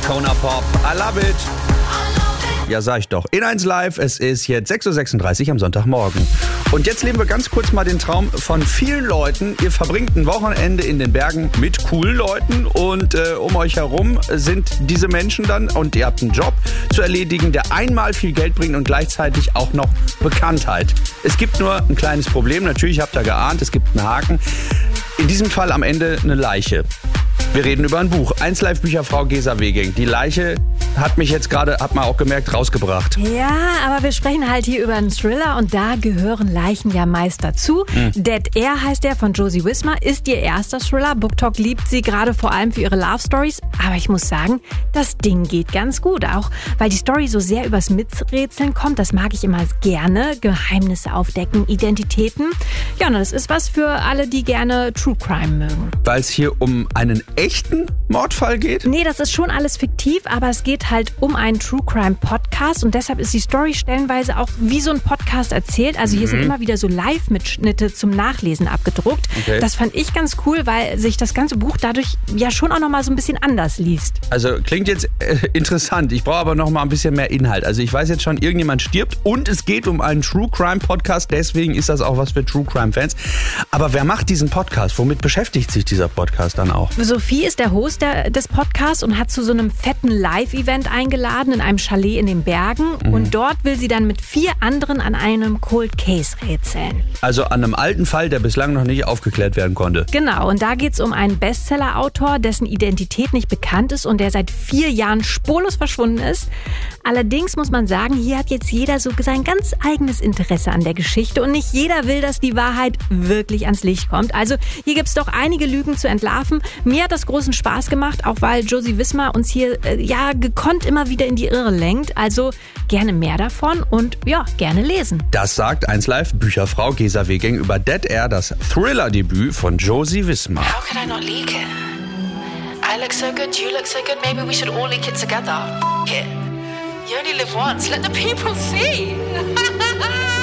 Icona Pop. I love it. Ja, sag ich doch. In 1 Live, es ist jetzt 6.36 Uhr am Sonntagmorgen. Und jetzt leben wir ganz kurz mal den Traum von vielen Leuten. Ihr verbringt ein Wochenende in den Bergen mit coolen Leuten und um euch herum sind diese Menschen dann und ihr habt einen Job zu erledigen, der einmal viel Geld bringt und gleichzeitig auch noch Bekanntheit. Es gibt nur ein kleines Problem. Natürlich habt ihr geahnt, es gibt einen Haken. In diesem Fall am Ende eine Leiche. Wir reden über ein Buch. 1 Live Bücherfrau Gesa Weging. Die Leiche hat mich jetzt gerade, hat man auch gemerkt, rausgebracht. Ja, aber wir sprechen halt hier über einen Thriller und da gehören Leichen ja meist dazu. Dead Air heißt der von Josie Wismar, ist ihr erster Thriller. BookTok liebt sie gerade vor allem für ihre Love Stories. Aber ich muss sagen, das Ding geht ganz gut. Auch weil die Story so sehr übers Miträtseln kommt. Das mag ich immer gerne. Geheimnisse aufdecken, Identitäten. Ja, und das ist was für alle, die gerne True Crime mögen. Weil es hier um einen echten Mordfall geht? Nee, das ist schon alles fiktiv, aber es geht halt um einen True Crime Podcast und deshalb ist die Story stellenweise auch wie so ein Podcast erzählt. Also hier sind immer wieder so Live-Mitschnitte zum Nachlesen abgedruckt. Okay. Das fand ich ganz cool, weil sich das ganze Buch dadurch ja schon auch nochmal so ein bisschen anders liest. Also klingt jetzt interessant. Ich brauche aber noch mal ein bisschen mehr Inhalt. Also ich weiß jetzt schon, irgendjemand stirbt und es geht um einen True Crime Podcast. Deswegen ist das auch was für True Crime Fans. Aber wer macht diesen Podcast? Womit beschäftigt sich dieser Podcast dann auch? Sophie ist der Host des Podcasts und hat zu so einem fetten Live-Event eingeladen in einem Chalet in den Bergen. Und dort will sie dann mit 4 anderen an einem Cold Case rätseln. Also an einem alten Fall, der bislang noch nicht aufgeklärt werden konnte. Genau, und da geht es um einen Bestseller-Autor, dessen Identität nicht bekannt ist und der seit 4 Jahren spurlos verschwunden ist. Allerdings muss man sagen, hier hat jetzt jeder so sein ganz eigenes Interesse an der Geschichte und nicht jeder will, dass die Wahrheit wirklich ans Licht kommt. Also hier gibt es doch einige Lügen zu entlarven. Mir hat das großen Spaß gemacht, auch weil Josie Wismar uns hier gekonnt immer wieder in die Irre lenkt. Also gerne mehr davon und ja, gerne lesen. Das sagt 1 Live Bücherfrau Gesa Weging über Dead Air, das Thriller-Debüt von Josie Wismar. How could I not leak it? I look so good, you look so good, maybe we should all leak it together. F*** it. You only live once, let the people see.